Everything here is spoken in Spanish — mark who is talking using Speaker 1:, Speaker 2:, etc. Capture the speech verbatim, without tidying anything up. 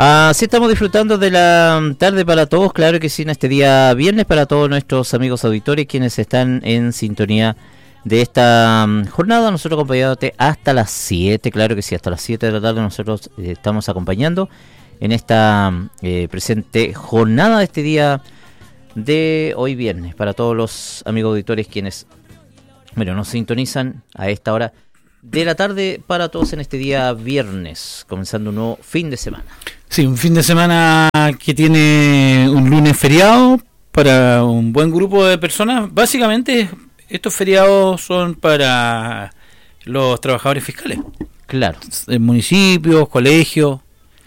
Speaker 1: Así estamos disfrutando de la tarde para todos, claro que sí, en este día viernes para todos nuestros amigos auditores quienes están en sintonía de esta jornada. Nosotros acompañándote hasta las siete, claro que sí, hasta las siete de la tarde nosotros eh, estamos acompañando en esta eh, presente jornada de este día de hoy viernes para todos los amigos auditores quienes, bueno, nos sintonizan a esta hora de la tarde para todos en este día viernes, comenzando un nuevo fin de semana.
Speaker 2: Sí, un fin de semana que tiene un lunes feriado para un buen grupo de personas. Básicamente estos feriados son para los trabajadores fiscales.
Speaker 1: Claro.
Speaker 2: Municipios, colegios,